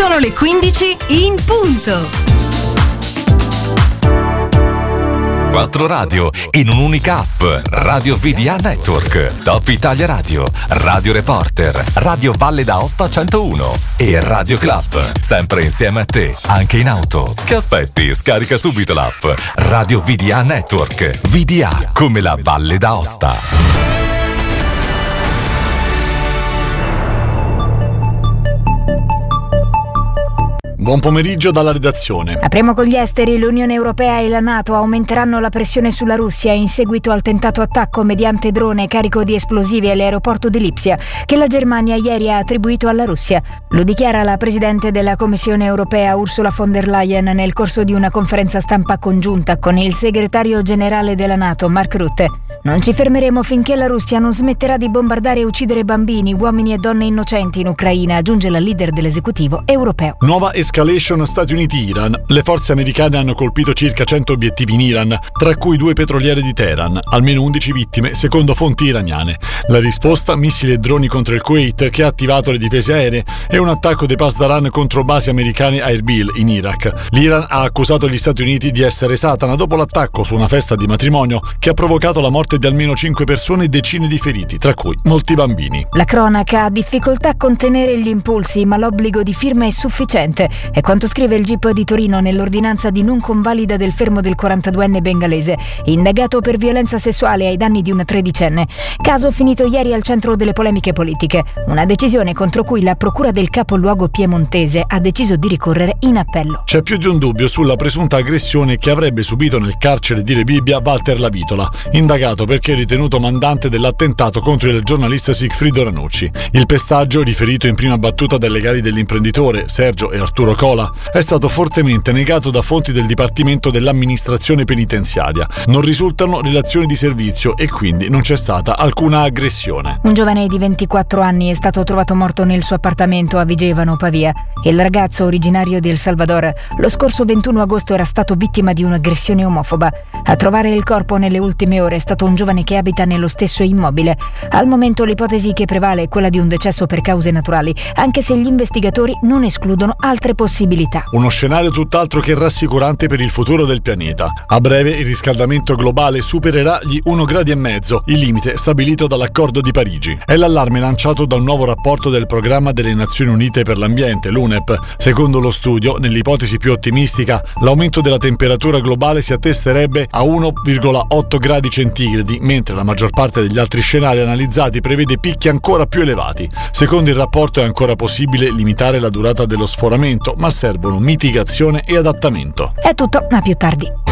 Sono le 15 in punto. 4 radio in un'unica app. Radio VDA Network, Top Italia Radio, Radio Reporter, Radio Valle d'Aosta 101 e Radio Club. Sempre insieme a te, anche in auto. Che aspetti? Scarica subito l'app. Radio VDA Network. VDA come la Valle d'Aosta. Buon pomeriggio dalla redazione. Apriamo con gli esteri. L'Unione Europea e la NATO aumenteranno la pressione sulla Russia in seguito al tentato attacco mediante drone carico di esplosivi all'aeroporto di Lipsia, che la Germania ieri ha attribuito alla Russia. Lo dichiara la Presidente della Commissione Europea Ursula von der Leyen nel corso di una conferenza stampa congiunta con il segretario generale della NATO, Mark Rutte. Non ci fermeremo finché la Russia non smetterà di bombardare e uccidere bambini, uomini e donne innocenti in Ucraina, aggiunge la leader dell'esecutivo europeo. Nuova escalation Stati Uniti-Iran. Le forze americane hanno colpito circa 100 obiettivi in Iran, tra cui 2 petroliere di Teheran, almeno 11 vittime, secondo fonti iraniane. La risposta, missili e droni contro il Kuwait, che ha attivato le difese aeree, e un attacco dei Pasdaran contro basi americane a Erbil, in Iraq. L'Iran ha accusato gli Stati Uniti di essere Satana dopo l'attacco su una festa di matrimonio che ha provocato la morte di almeno 5 persone e decine di feriti, tra cui molti bambini. La cronaca ha difficoltà a contenere gli impulsi, ma l'obbligo di firma è sufficiente. È quanto scrive il GIP di Torino nell'ordinanza di non convalida del fermo del 42enne bengalese, indagato per violenza sessuale ai danni di una 13enne. Caso finito ieri al centro delle polemiche politiche. Una decisione contro cui la procura del capoluogo piemontese ha deciso di ricorrere in appello. C'è più di un dubbio sulla presunta aggressione che avrebbe subito nel carcere di Rebibbia Walter Lavitola, indagato perché è ritenuto mandante dell'attentato contro il giornalista Sigfrido Ranucci. Il pestaggio, riferito in prima battuta dai legali dell'imprenditore Sergio e Arturo Cola, è stato fortemente negato da fonti del Dipartimento dell'Amministrazione Penitenziaria. Non risultano relazioni di servizio e quindi non c'è stata alcuna aggressione. Un giovane di 24 anni è stato trovato morto nel suo appartamento a Vigevano, Pavia. Il ragazzo, originario di El Salvador, lo scorso 21 agosto era stato vittima di un'aggressione omofoba. A trovare il corpo nelle ultime ore è stato un giovane che abita nello stesso immobile. Al momento l'ipotesi che prevale è quella di un decesso per cause naturali, anche se gli investigatori non escludono altre possibilità. Uno scenario tutt'altro che rassicurante per il futuro del pianeta. A breve il riscaldamento globale supererà gli 1,5 gradi, il limite stabilito dall'Accordo di Parigi. È l'allarme lanciato da un nuovo rapporto del Programma delle Nazioni Unite per l'Ambiente, l'UNEP. Secondo lo studio, nell'ipotesi più ottimistica, l'aumento della temperatura globale si attesterebbe a 1,8 gradi centigradi, mentre la maggior parte degli altri scenari analizzati prevede picchi ancora più elevati. Secondo il rapporto è ancora possibile limitare la durata dello sforamento, ma servono mitigazione e adattamento. È tutto, a più tardi.